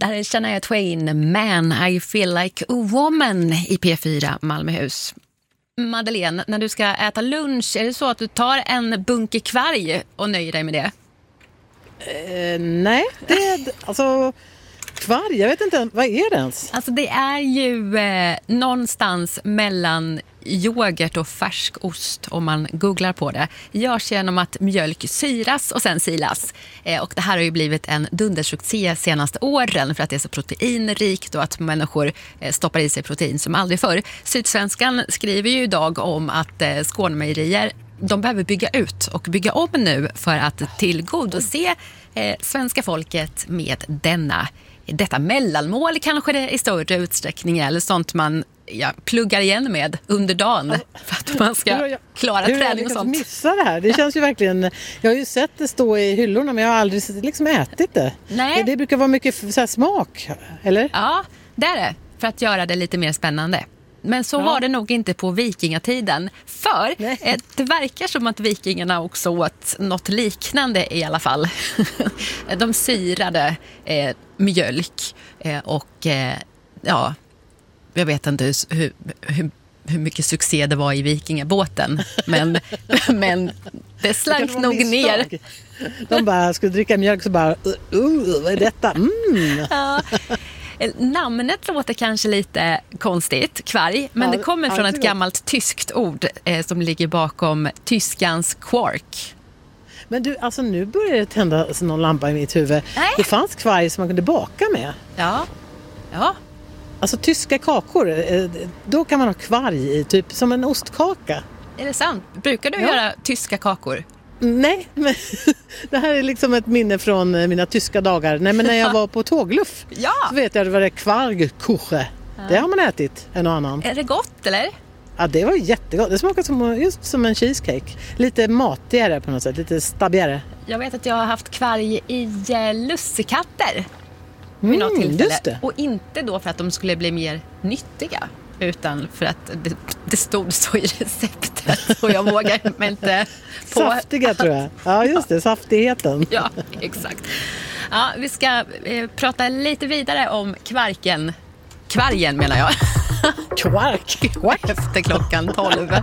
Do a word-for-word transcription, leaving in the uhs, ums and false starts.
Där är Shania Twain, Man, I feel like a woman i P fyra Malmöhus. Madeleine, när du ska äta lunch, är det så att du tar en bunke kvarg och nöjer dig med det? Eh, nej, det är alltså kvarg, jag vet inte, vad är det ens? Alltså det är ju eh, någonstans mellan yoghurt och färskost om man googlar på det. Görs genom att mjölk syras och sen silas. Eh, och det här har ju blivit en dundersuccé senaste åren för att det är så proteinrikt och att människor eh, stoppar i sig protein som aldrig förr. Sydsvenskan skriver ju idag om att eh, Skånemejerier, de behöver bygga ut och bygga om nu för att tillgodose eh, svenska folket med denna detta mellanmål kanske det i större utsträckning eller sånt man ja, pluggar igen med under dagen för att man ska klara hur träning och sånt. Hur missa det här? Det känns ju verkligen, jag har ju sett det stå i hyllorna men jag har aldrig liksom ätit det. Nej. Det brukar vara mycket så här smak, eller? Ja, det är det. För att göra det lite mer spännande. Men så ja. var det nog inte på vikingatiden. För eh, det verkar som att vikingarna också åt något liknande i alla fall. De syrade eh, mjölk eh, och eh, ja, jag vet inte hur, hur, hur mycket succé det var i vikingabåten. Men, men det slank det nog ner. De bara skulle dricka mjölk så bara, uh, vad är detta? Mm. Ja. Namnet låter kanske lite konstigt, kvarg, men ja, det kommer från ett gammalt tyskt ord eh, som ligger bakom tyskans quark. Men du, alltså nu börjar det tända någon lampa i mitt huvud. Nej. Det fanns kvarg som man kunde baka med. Ja, ja. Alltså tyska kakor, då kan man ha kvarg i, typ som en ostkaka. Är det sant? Brukar du ja. göra tyska kakor? Nej, men det här är liksom ett minne från mina tyska dagar. Nej, men när jag var på tågluff ja. så vet jag att det var det kvargkuche. Ja. Det har man ätit, en och annan. Är det gott, eller? Ja, det var jättegott. Det smakar som, just som en cheesecake. Lite matigare på något sätt, lite stabbigare. Jag vet att jag har haft kvarg i lussekatter vid mm, något tillfälle. Just det. Och inte då för att de skulle bli mer nyttiga, utan för att det, det stod så i receptet och jag vågar mig inte på... Saftiga tror jag. Ja, just det. Saftigheten. Ja, exakt. Ja, vi ska eh, prata lite vidare om kvarken. Kvargen menar jag. Kvark. Efter klockan tolv.